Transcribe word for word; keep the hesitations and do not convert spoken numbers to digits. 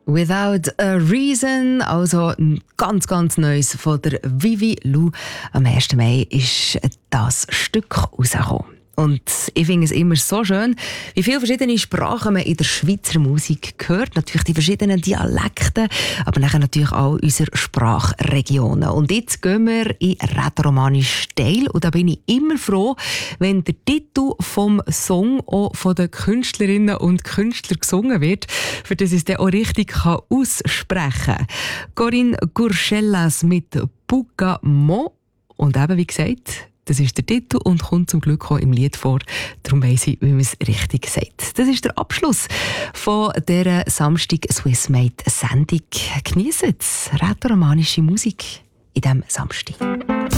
Without a Reason, also ein ganz, ganz Neues von der Vivi Lou. Am ersten Mai ist das Stück rausgekommen. Und ich finde es immer so schön, wie viele verschiedene Sprachen man in der Schweizer Musik hört. Natürlich die verschiedenen Dialekte, aber nachher natürlich auch unsere Sprachregionen. Und jetzt gehen wir in rätoromanisch Teil. Und da bin ich immer froh, wenn der Titel vom Song auch von den Künstlerinnen und Künstlern gesungen wird, für das ich es dann auch richtig aussprechen kann. Corinne Gurschellas mit Bugamo. Und eben, wie gesagt, das ist der Titel und kommt zum Glück auch im Lied vor. Darum weiss ich, wie man es richtig sagt. Das ist der Abschluss von dieser Samstag Swiss Made Sendung. Geniessen Sie rätoromanische Musik in diesem Samstag.